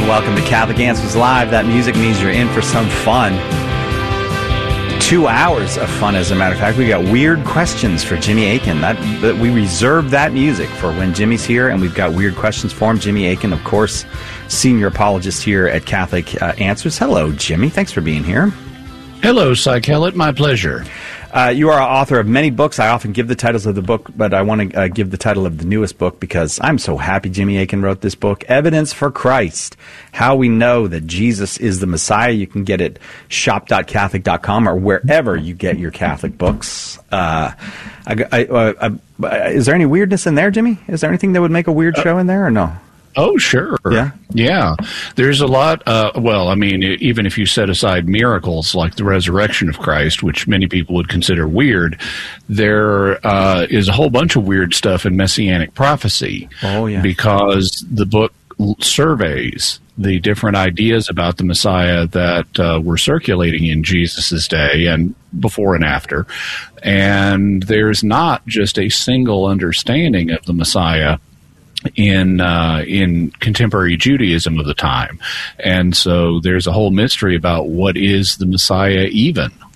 welcome to Catholic Answers Live. That music means you're in for some fun. 2 hours of fun, as a matter of fact. We got weird questions for Jimmy Akin. That we reserved that music for when Jimmy's here, and we've got weird questions for him. Jimmy Akin, of course, senior apologist here at Catholic Answers. Hello, Jimmy. Thanks for being here. Hello, Cy Kellett. My pleasure. You are author of many books. I often give the titles of the book, but I want to give the title of the newest book because I'm so happy Jimmy Akin wrote this book, Evidence for Christ, How We Know That Jesus is the Messiah. You can get it shop.catholic.com or wherever you get your Catholic books. Is there any weirdness in there, Jimmy? Is there anything that would make a weird show in there or no? Oh, sure. Yeah. There's a lot. Even if you set aside miracles like the resurrection of Christ, which many people would consider weird, there is a whole bunch of weird stuff in Messianic prophecy. Oh, yeah. Because the book surveys the different ideas about the Messiah that were circulating in Jesus' day and before and after. And there's not just a single understanding of the Messiah in contemporary Judaism of the time. And so there's a whole mystery about what is the Messiah even?